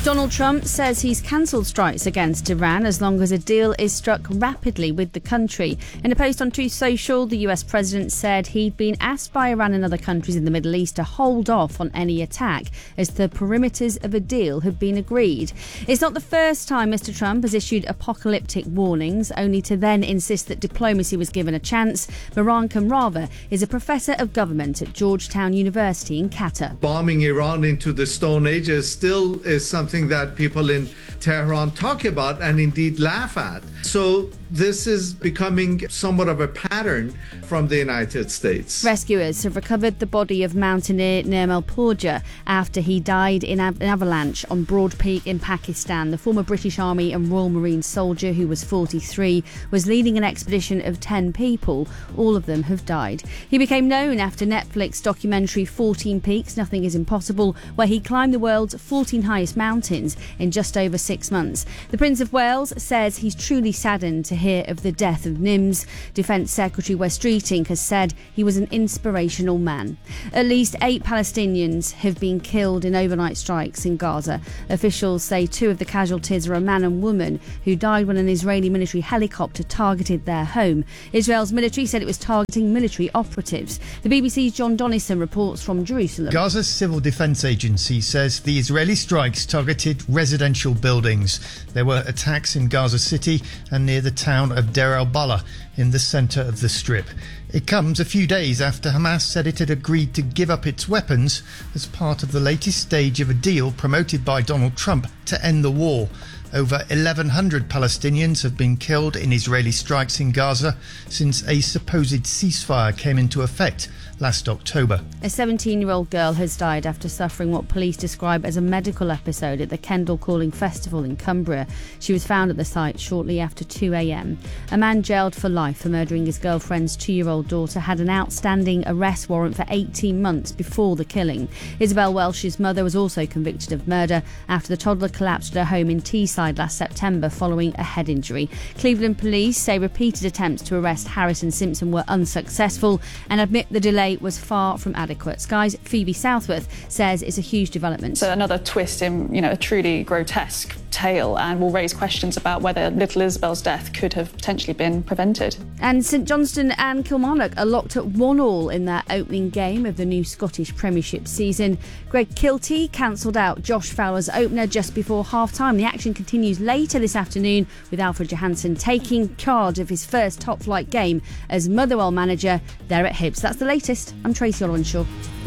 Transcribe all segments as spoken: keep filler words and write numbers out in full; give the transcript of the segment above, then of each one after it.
Donald Trump says he's cancelled strikes against Iran as long as a deal is struck rapidly with the country. In a post on Truth Social, the U S president said he'd been asked by Iran and other countries in the Middle East to hold off on any attack as the perimeters of a deal have been agreed. It's not the first time Mister Trump has issued apocalyptic warnings, only to then insist that diplomacy was given a chance. Mehran Kamrava is a professor of government at Georgetown University in Qatar. Bombing Iran into the Stone Ages still is something that people in Tehran talk about and indeed laugh at. So this is becoming somewhat of a pattern from the United States. Rescuers have recovered the body of mountaineer Nirmal Purja after he died in an avalanche on Broad Peak in Pakistan. The former British Army and Royal Marine soldier, who was forty-three, was leading an expedition of ten people. All of them have died. He became known after Netflix documentary fourteen Peaks, Nothing is Impossible, where he climbed the world's fourteen highest mountains in just over six months. The Prince of Wales says he's truly saddened to hear of the death of Nims. Defence Secretary Wes Streeting has said he was an inspirational man. At least eight Palestinians have been killed in overnight strikes in Gaza. Officials say two of the casualties are a man and woman who died when an Israeli military helicopter targeted their home. Israel's military said it was targeting military operatives. The B B C's John Donison reports from Jerusalem. Gaza's Civil Defence Agency says the Israeli strikes targeted residential buildings. There were attacks in Gaza City and near the town of Deir al-Balah in the centre of the Strip. It comes a few days after Hamas said it had agreed to give up its weapons as part of the latest stage of a deal promoted by Donald Trump to end the war. Over eleven hundred Palestinians have been killed in Israeli strikes in Gaza since a supposed ceasefire came into effect last October. A seventeen-year-old girl has died after suffering what police describe as a medical episode at the Kendal Calling Festival in Cumbria. She was found at the site shortly after two a.m. A man jailed for life for murdering his girlfriend's two-year-old daughter had an outstanding arrest warrant for eighteen months before the killing. Isabel Welsh's mother was also convicted of murder after the toddler collapsed at her home in Teesside last September following a head injury. Cleveland police say repeated attempts to arrest Harris and Simpson were unsuccessful and admit the delay was far from adequate. Sky's Phoebe Southworth says it's a huge development. So another twist in, you know, a truly grotesque tale, and will raise questions about whether little Isabel's death could have potentially been prevented. And St Johnstone and Kilmarnock are locked at one all in their opening game of the new Scottish Premiership season. Greg Kiltie cancelled out Josh Fowler's opener just before half-time. The action continues later this afternoon with Alfred Johansson taking charge of his first top-flight game as Motherwell manager there at Hibs. That's the latest. I'm Tracy Olwenshaw.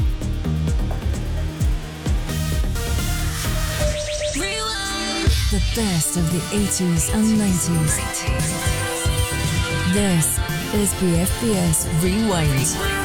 The best of the eighties and nineties. This is B F B S Rewind.